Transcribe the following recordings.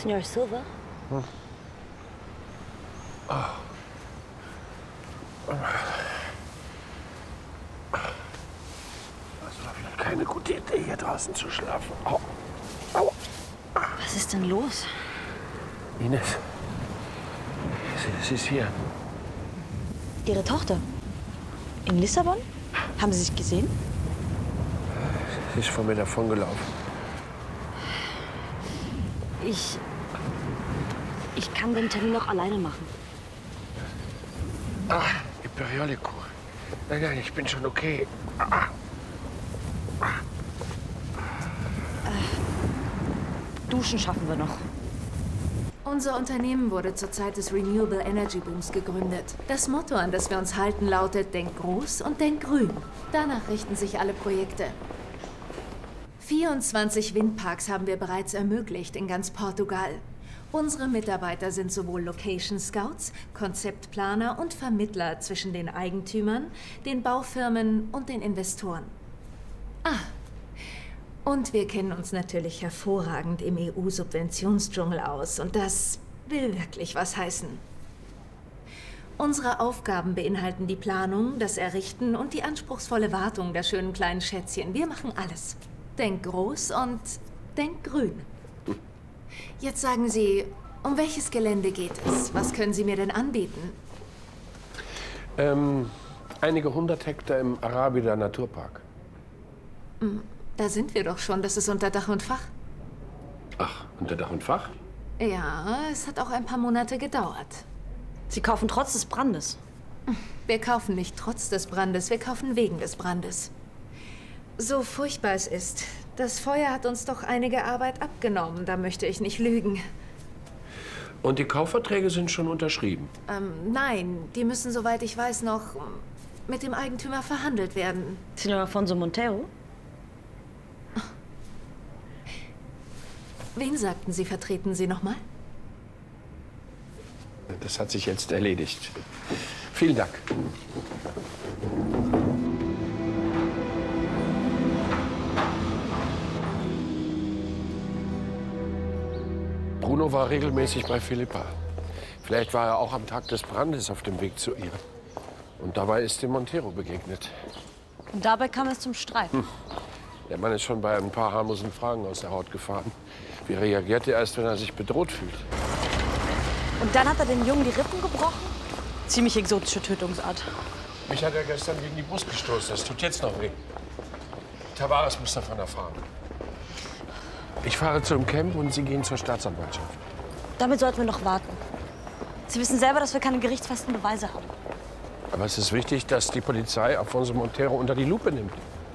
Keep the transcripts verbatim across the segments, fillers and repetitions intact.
Senor Silva? Hm. Oh. Das war vielleicht keine gute Idee, hier draußen zu schlafen. Au. Au. Was ist denn los? Ines, sie, sie ist hier. Ihre Tochter? In Lissabon? Haben Sie sich gesehen? Sie ist von mir davongelaufen. Ich... Ich kann den Termin noch alleine machen. Ah, Imperiolico. Nein, nein, ich bin schon okay. Ah. Äh, duschen schaffen wir noch. Unser Unternehmen wurde zur Zeit des Renewable Energy Booms gegründet. Das Motto, an das wir uns halten, lautet: Denk groß und denk grün. Danach richten sich alle Projekte. vierundzwanzig Windparks haben wir bereits ermöglicht in ganz Portugal. Unsere Mitarbeiter sind sowohl Location Scouts, Konzeptplaner und Vermittler zwischen den Eigentümern, den Baufirmen und den Investoren. Ah, und wir kennen uns natürlich hervorragend im E U-Subventionsdschungel aus. Und das will wirklich was heißen. Unsere Aufgaben beinhalten die Planung, das Errichten und die anspruchsvolle Wartung der schönen kleinen Schätzchen. Wir machen alles. Denk groß und denk grün. Jetzt sagen Sie, um welches Gelände geht es? Was können Sie mir denn anbieten? Ähm, einige hundert Hektar im Arabida Naturpark. Da sind wir doch schon. Das ist unter Dach und Fach. Ach, unter Dach und Fach? Ja, es hat auch ein paar Monate gedauert. Sie kaufen trotz des Brandes. Wir kaufen nicht trotz des Brandes, wir kaufen wegen des Brandes. So furchtbar es ist, das Feuer hat uns doch einige Arbeit abgenommen, da möchte ich nicht lügen. Und die Kaufverträge sind schon unterschrieben? Ähm, nein, die müssen, soweit ich weiß, noch mit dem Eigentümer verhandelt werden. Senor Afonso Montero? Wen sagten Sie, vertreten Sie noch mal? Das hat sich jetzt erledigt. Vielen Dank. Bruno war regelmäßig bei Philippa. Vielleicht war er auch am Tag des Brandes auf dem Weg zu ihr. Und dabei ist dem Montero begegnet. Und dabei kam es zum Streit. Hm. Der Mann ist schon bei ein paar harmlosen Fragen aus der Haut gefahren. Wie reagiert er erst, wenn er sich bedroht fühlt? Und dann hat er den Jungen die Rippen gebrochen? Ziemlich exotische Tötungsart. Mich hat er gestern gegen die Brust gestoßen. Das tut jetzt noch weh. Tavares muss davon erfahren. Ich fahre zum Camp und Sie gehen zur Staatsanwaltschaft. Damit sollten wir noch warten. Sie wissen selber, dass wir keine gerichtsfesten Beweise haben. Aber es ist wichtig, dass die Polizei Afonso Montero unter die Lupe nimmt.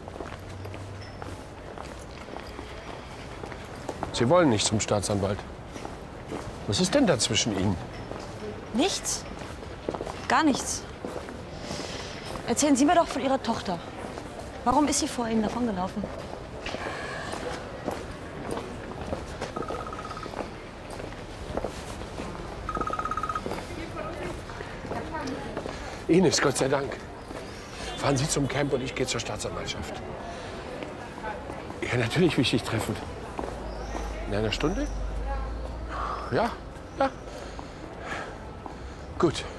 Sie wollen nicht zum Staatsanwalt. Was ist denn da zwischen Ihnen? Nichts. Gar nichts. Erzählen Sie mir doch von Ihrer Tochter. Warum ist sie vor Ihnen davongelaufen? Ines, Gott sei Dank. Fahren Sie zum Camp und ich gehe zur Staatsanwaltschaft. Ja, natürlich will ich dich treffen. In einer Stunde? Ja, ja. Gut.